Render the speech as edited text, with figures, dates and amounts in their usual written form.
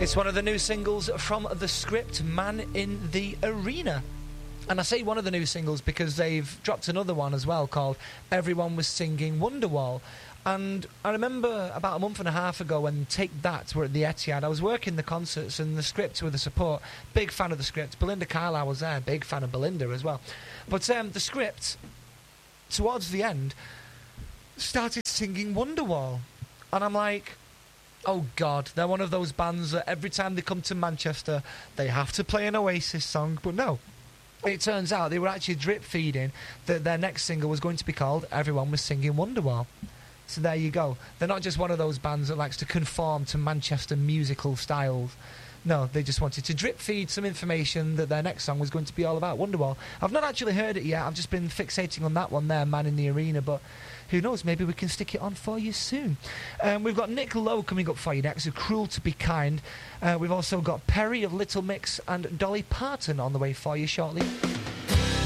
It's one of the new singles from The Script, Man in the Arena. And I say one of the new singles because they've dropped another one as well called Everyone Was Singing Wonderwall. And I remember about a month and a half ago when Take That were at the Etihad, I was working the concerts and The Script were the support. Big fan of The Script. Belinda Carlisle was there, big fan of Belinda as well. But The Script, towards the end, started singing Wonderwall. And I'm like, oh God, they're one of those bands that every time they come to Manchester, they have to play an Oasis song. But no, it turns out they were actually drip feeding that their next single was going to be called Everyone Was Singing Wonderwall. So there you go. They're not just one of those bands that likes to conform to Manchester musical styles. No, they just wanted to drip feed some information that their next song was going to be all about Wonderwall. I've not actually heard it yet. I've just been fixating on that one there, Man in the Arena, but who knows, maybe we can stick it on for you soon. We've got Nick Lowe coming up for you next, with Cruel to Be Kind. We've also got Perry of Little Mix and Dolly Parton on the way for you shortly.